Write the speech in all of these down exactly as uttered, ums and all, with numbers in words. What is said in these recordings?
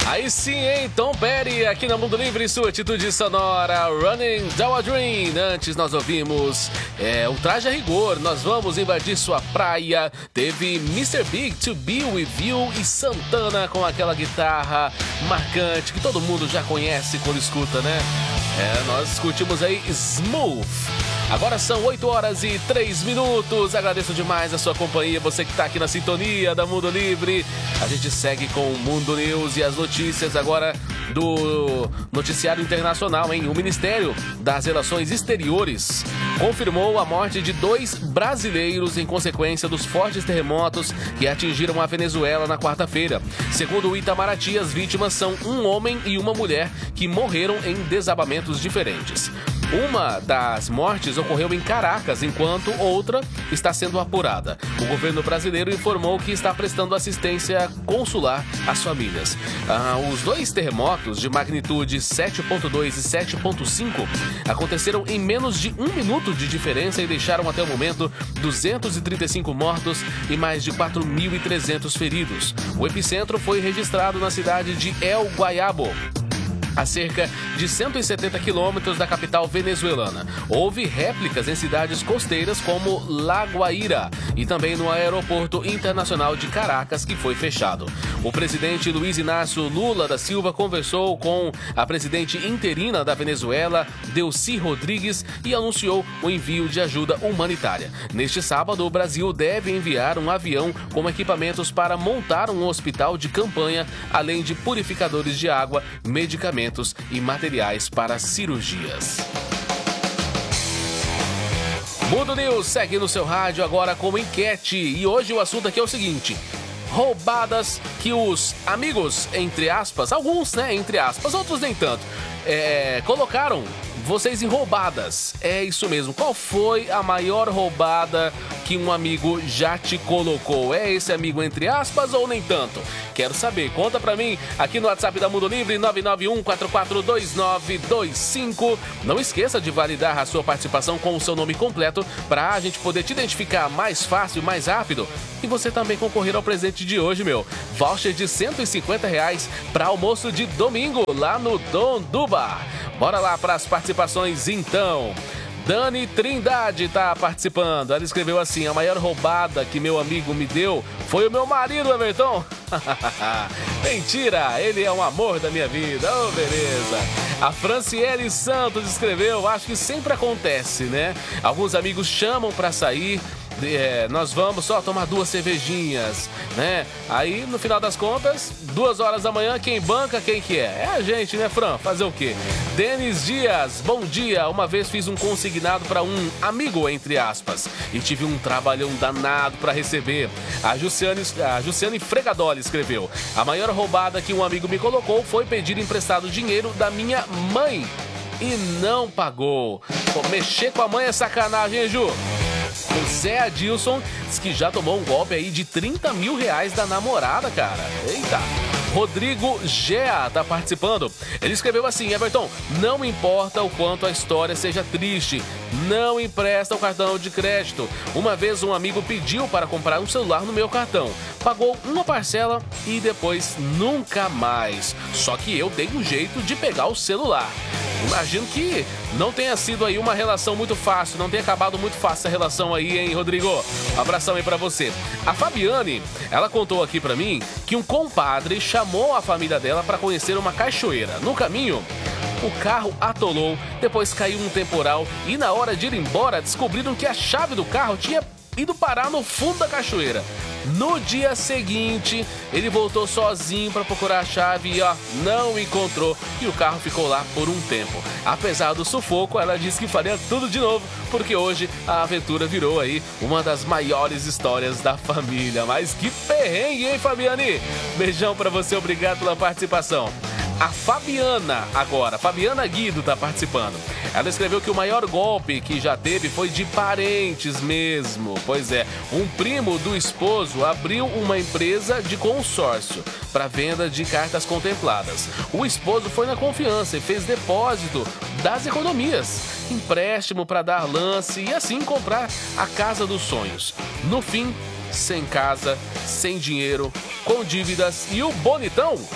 Aí sim, hein? Tom Petty, aqui na Mundo Livre, sua atitude sonora, Running Down a Dream. Antes nós ouvimos é, o Traje a Rigor, Nós Vamos Invadir Sua Praia. Teve mister Big, To Be With You e Santana com aquela guitarra marcante que todo mundo já conhece quando escuta, né? É, nós curtimos aí Smooth. Agora são oito horas e três minutos. Agradeço demais a sua companhia, você que está aqui na sintonia da Mundo Livre. A gente segue com o Mundo News e as notícias agora do noticiário internacional, hein? O Ministério das Relações Exteriores confirmou a morte de dois brasileiros em consequência dos fortes terremotos que atingiram a Venezuela na quarta-feira. Segundo o Itamaraty, as vítimas são um homem e uma mulher que morreram em desabamentos diferentes. Uma das mortes ocorreu em Caracas, enquanto outra está sendo apurada. O governo brasileiro informou que está prestando assistência consular às famílias. Ah, os dois terremotos de magnitude sete ponto dois e sete ponto cinco aconteceram em menos de um minuto de diferença e deixaram até o momento duzentos e trinta e cinco mortos e mais de quatro mil e trezentos feridos. O epicentro foi registrado na cidade de El Guayabo, a cerca de cento e setenta quilômetros da capital venezuelana. Houve réplicas em cidades costeiras como La Guaira e também no aeroporto internacional de Caracas, que foi fechado. O presidente Luiz Inácio Lula da Silva conversou com a presidente interina da Venezuela, Delcy Rodrigues, e anunciou o envio de ajuda humanitária. Neste sábado, o Brasil deve enviar um avião com equipamentos para montar um hospital de campanha, além de purificadores de água, medicamentos e materiais para cirurgias. Mundo News segue no seu rádio agora com enquete e hoje o assunto aqui é o seguinte: roubadas que os amigos, entre aspas, alguns, né, entre aspas, outros nem tanto, é, colocaram vocês em roubadas. É isso mesmo. Qual foi a maior roubada que um amigo já te colocou? É esse amigo entre aspas ou nem tanto? Quero saber. Conta pra mim aqui no WhatsApp da Mundo Livre, nove nove um, quatro quatro dois nove dois cinco. Não esqueça de validar a sua participação com o seu nome completo pra a gente poder te identificar mais fácil, mais rápido. E você também concorrer ao presente de hoje, meu. Voucher de cento e cinquenta reais pra almoço de domingo lá no Dom do Bar. Bora lá para as participações então. Dani Trindade tá participando. Ela escreveu assim: a maior roubada que meu amigo me deu foi o meu marido, Everton. Mentira, ele é um amor da minha vida. Oh, beleza. A Franciele Santos escreveu: acho que sempre acontece, né? Alguns amigos chamam pra sair. É, nós vamos só tomar duas cervejinhas, né? Aí, no final das contas, duas horas da manhã, quem banca, quem que é? É a gente, né, Fran? Fazer o quê? Denis Dias, bom dia. Uma vez fiz um consignado para um amigo, entre aspas, e tive um trabalhão danado para receber. A Jussiane, a Jussiane Fregadoli escreveu: a maior roubada que um amigo me colocou foi pedir emprestado dinheiro da minha mãe e não pagou. Pô, mexer com a mãe é sacanagem, hein, Ju? O Zé Adilson diz que já tomou um golpe aí de trinta mil reais da namorada, cara. Eita! Rodrigo Gea tá participando. Ele escreveu assim: Everton, não importa o quanto a história seja triste, não empresta o cartão de crédito. Uma vez um amigo pediu para comprar um celular no meu cartão. Pagou uma parcela e depois nunca mais. Só que eu dei um jeito de pegar o celular. Imagino que não tenha sido aí uma relação muito fácil, não tenha acabado muito fácil essa relação aí, hein, Rodrigo? Um abração aí pra você. A Fabiane, ela contou aqui pra mim que um compadre chamou a família dela pra conhecer uma cachoeira. No caminho, o carro atolou, depois caiu um temporal e na hora de ir embora descobriram que a chave do carro tinha ido parar no fundo da cachoeira. No dia seguinte, ele voltou sozinho para procurar a chave e ó, não encontrou e o carro ficou lá por um tempo. Apesar do sufoco, ela disse que faria tudo de novo, porque hoje a aventura virou aí uma das maiores histórias da família. Mas que perrengue, hein, Fabiane? Beijão para você, obrigado pela participação. A Fabiana agora, Fabiana Guido tá participando. Ela escreveu que o maior golpe que já teve foi de parentes mesmo. Pois é, um primo do esposo abriu uma empresa de consórcio para venda de cartas contempladas. O esposo foi na confiança e fez depósito das economias, empréstimo para dar lance e assim comprar a casa dos sonhos. No fim, sem casa, sem dinheiro, com dívidas e o bonitão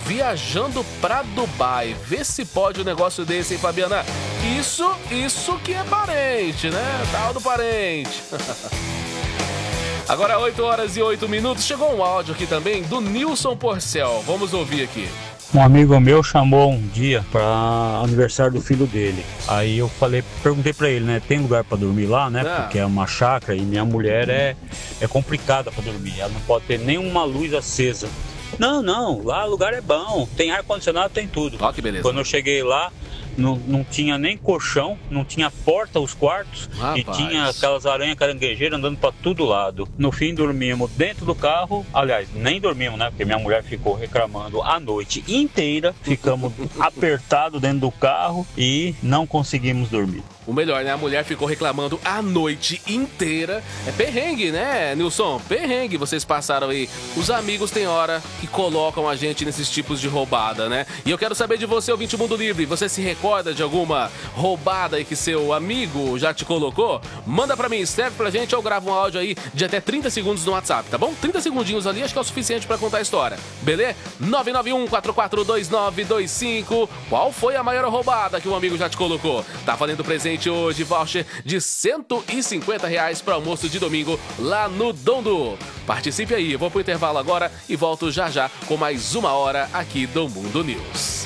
viajando pra Dubai. Vê se pode um negócio desse, hein, Fabiana? Isso, isso que é parente, né? Tal do parente. Agora oito horas e oito minutos. Chegou um áudio aqui também do Nilson Porcel. Vamos ouvir aqui. Um amigo meu chamou um dia para aniversário do filho dele. Aí eu falei, perguntei para ele, né? Tem lugar para dormir lá, né? Ah. Porque é uma chácara e minha mulher é, é complicada para dormir. Ela não pode ter nenhuma luz acesa. Não, não, lá o lugar é bom. Tem ar-condicionado, tem tudo. Ó, que beleza. Quando eu cheguei lá, não, não tinha nem colchão, não tinha porta aos quartos. Rapaz. E tinha aquelas aranhas caranguejeiras andando para todo lado. No fim, dormimos dentro do carro. Aliás, nem dormimos, né? Porque minha mulher ficou reclamando a noite inteira. Ficamos apertados dentro do carro e não conseguimos dormir. O melhor, né? A mulher ficou reclamando a noite inteira. É perrengue, né, Nilson? Perrengue vocês passaram aí. Os amigos têm hora que colocam a gente nesses tipos de roubada, né? E eu quero saber de você, ouvinte Mundo Livre. Você se recorda de alguma roubada aí que seu amigo já te colocou? Manda pra mim, escreve pra gente ou grava um áudio aí de até trinta segundos no WhatsApp, tá bom? trinta segundinhos ali, acho que é o suficiente pra contar a história. Beleza? nove nove um, quatro quatro dois nove dois cinco. Qual foi a maior roubada que um amigo já te colocou? Tá valendo presente hoje, voucher de cento e cinquenta reais para almoço de domingo lá no Dondu. Participe aí, eu vou pro intervalo agora e volto já já com mais uma hora aqui do Mundo News.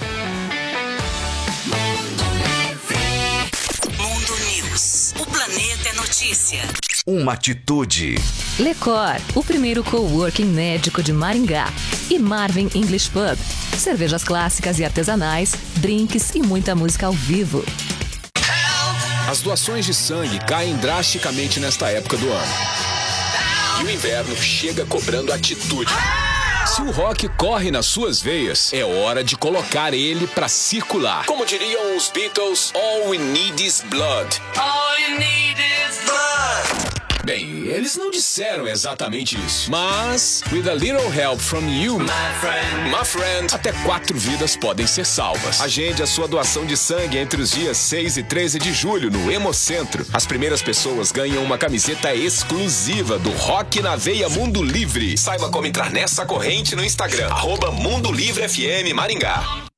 Mundo News, o planeta é notícia. Uma atitude. Lecor, o primeiro coworking médico de Maringá. E Marvin English Pub, cervejas clássicas e artesanais, drinks e muita música ao vivo. As doações de sangue caem drasticamente nesta época do ano. E o inverno chega cobrando atitude. Se o rock corre nas suas veias, é hora de colocar ele pra circular. Como diriam os Beatles, all we need is blood. All you need is blood. Bem, eles não disseram exatamente isso. Mas, with a little help from you, my friend, my friend, até quatro vidas podem ser salvas. Agende a sua doação de sangue entre os dias seis e treze de julho no Hemocentro. As primeiras pessoas ganham uma camiseta exclusiva do Rock na Veia Mundo Livre. Saiba como entrar nessa corrente no Instagram, arroba Mundo Livre F M Maringá.